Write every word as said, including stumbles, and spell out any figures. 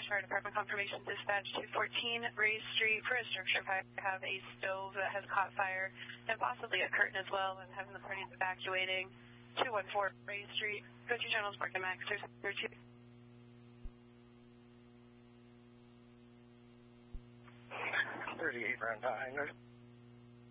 Fire Department confirmation dispatch two fourteen Ray Street for a structure fire. I have a stove that has caught fire and possibly a curtain as well, and having the parties evacuating. two one four Ray Street. Go to channels, Mark and Max. There's two. thirty-eight round nine.